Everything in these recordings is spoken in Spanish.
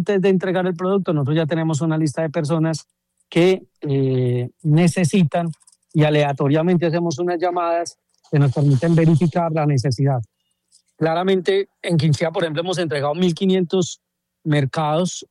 antes de entregar el producto, nosotros ya tenemos una lista de personas que necesitan y aleatoriamente hacemos unas llamadas que nos permiten verificar la necesidad. Claramente, en Quinchía, por ejemplo, hemos entregado 1.500 mercados,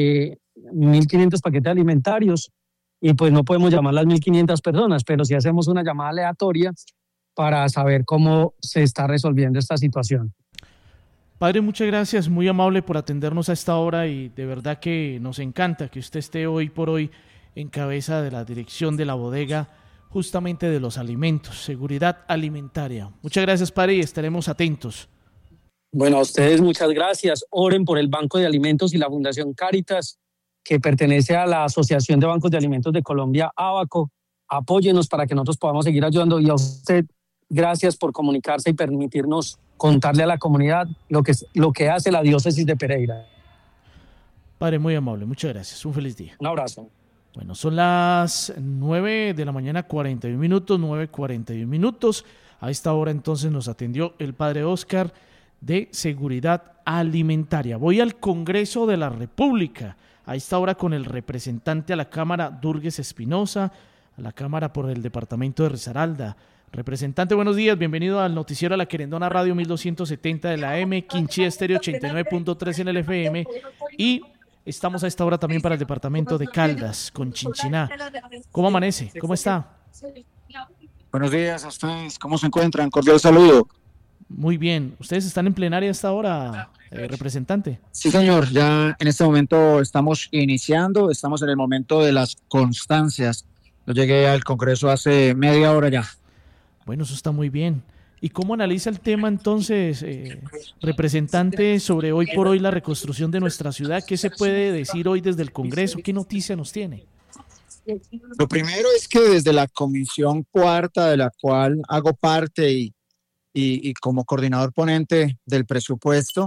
1.500 paquetes alimentarios, y pues no podemos llamar las 1.500 personas, pero sí hacemos una llamada aleatoria para saber cómo se está resolviendo esta situación. Padre, muchas gracias, muy amable por atendernos a esta hora y de verdad que nos encanta que usted esté hoy por hoy en cabeza de la dirección de la bodega justamente de los alimentos, seguridad alimentaria. Muchas gracias, padre, y estaremos atentos. Bueno, a ustedes muchas gracias. Oren por el Banco de Alimentos y la Fundación Cáritas, que pertenece a la Asociación de Bancos de Alimentos de Colombia, ABACO. Apóyenos para que nosotros podamos seguir ayudando. Y a usted, gracias por comunicarse y permitirnos contarle a la comunidad lo que hace la diócesis de Pereira. Padre, muy amable, muchas gracias. Un feliz día. Un abrazo. Bueno, son las 9 de la mañana, 41 minutos, 9:41 minutos. A esta hora entonces nos atendió el padre Oscar de Seguridad Alimentaria. Voy al Congreso de la República. A esta hora con el representante a la Cámara, Durgues Espinosa, a la Cámara por el departamento de Risaralda. Representante, buenos días, bienvenido al noticiero a la Querendona Radio 1270 de la M, Quinchía Estéreo 89.3 en el FM, y estamos a esta hora también para el departamento de Caldas, con Chinchiná. ¿Cómo amanece? ¿Cómo está? Buenos días a ustedes, ¿cómo se encuentran? Cordial saludo. Muy bien, ¿ustedes están en plenaria a esta hora, representante? Sí, señor, ya en este momento estamos iniciando, estamos en el momento de las constancias. Yo llegué al Congreso hace media hora ya. Bueno, eso está muy bien. ¿Y cómo analiza el tema entonces, representante, sobre hoy por hoy la reconstrucción de nuestra ciudad? ¿Qué se puede decir hoy desde el Congreso? ¿Qué noticia nos tiene? Lo primero es que desde la Comisión Cuarta, de la cual hago parte y como coordinador ponente del presupuesto,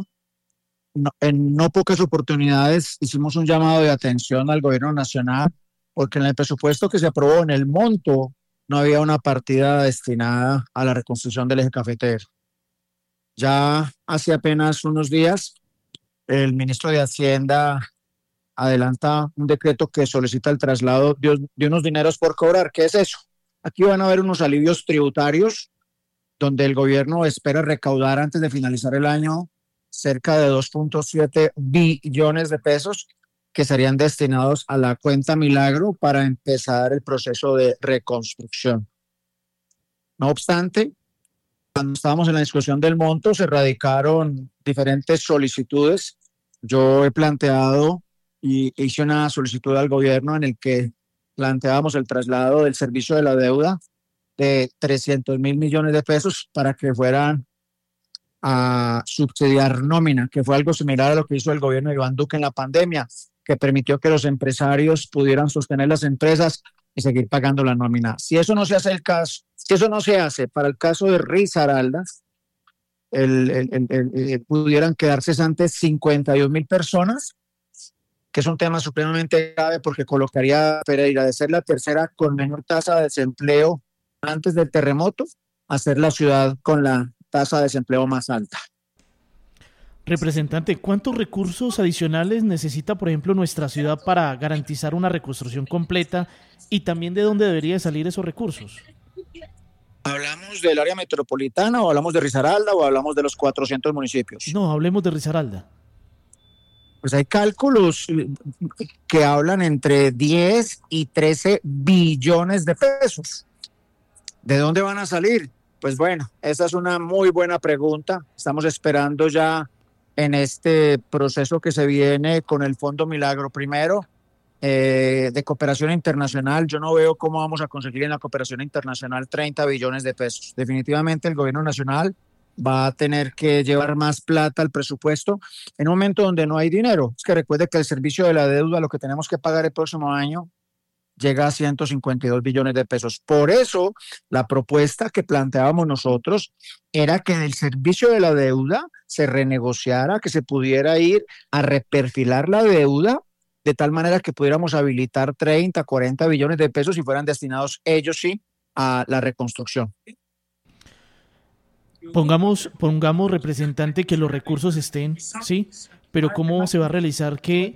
en no pocas oportunidades hicimos un llamado de atención al gobierno nacional, porque en el presupuesto que se aprobó, en el monto, no había una partida destinada a la reconstrucción del eje cafetero. Ya hace apenas unos días, el ministro de Hacienda adelanta un decreto que solicita el traslado de unos dineros por cobrar. ¿Qué es eso? Aquí van a haber unos alivios tributarios donde el gobierno espera recaudar antes de finalizar el año cerca de 2.7 billones de pesos que serían destinados a la cuenta Milagro para empezar el proceso de reconstrucción. No obstante, cuando estábamos en la discusión del monto, se radicaron diferentes solicitudes. Yo he planteado y hice una solicitud al gobierno en el que planteábamos el traslado del servicio de la deuda de 300.000 millones de pesos para que fueran a subsidiar nómina, que fue algo similar a lo que hizo el gobierno de Iván Duque en la pandemia, que permitió que los empresarios pudieran sostener las empresas y seguir pagando la nómina. Si eso no se hace si eso no se hace para el caso de Risaralda, pudieran quedar cesantes 51.000 personas, que es un tema supremamente grave porque colocaría a Pereira de ser la tercera con menor tasa de desempleo antes del terremoto a ser la ciudad con la tasa de desempleo más alta. Representante, ¿cuántos recursos adicionales necesita, por ejemplo, nuestra ciudad para garantizar una reconstrucción completa y también de dónde deberían salir esos recursos? ¿Hablamos del área metropolitana o hablamos de Risaralda o hablamos de los 400 municipios? No, hablemos de Risaralda. Pues hay cálculos que hablan entre 10 y 13 billones de pesos. ¿De dónde van a salir? Pues bueno, esa es una muy buena pregunta. Estamos esperando ya en este proceso que se viene con el Fondo Milagro. Primero, de cooperación internacional, yo no veo cómo vamos a conseguir en la cooperación internacional 30 billones de pesos. Definitivamente el gobierno nacional va a tener que llevar más plata al presupuesto en un momento donde no hay dinero. Es que recuerde que el servicio de la deuda, lo que tenemos que pagar el próximo año, llega a 152 billones de pesos. Por eso, la propuesta que planteábamos nosotros era que del servicio de la deuda se renegociara, que se pudiera ir a reperfilar la deuda de tal manera que pudiéramos habilitar 30, 40 billones de pesos y fueran destinados ellos sí a la reconstrucción. Pongamos, representante, que los recursos estén, ¿sí? Pero ¿cómo se va a realizar que